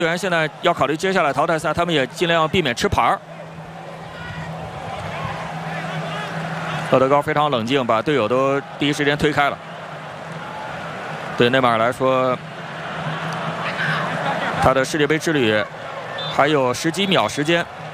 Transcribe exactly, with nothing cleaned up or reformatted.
队员现在要考虑接下来淘汰赛，他们也尽量避免吃牌儿。勒德高非常冷静，把队友都第一时间推开了。对内马尔来说，他的世界杯之旅还有十几秒时间。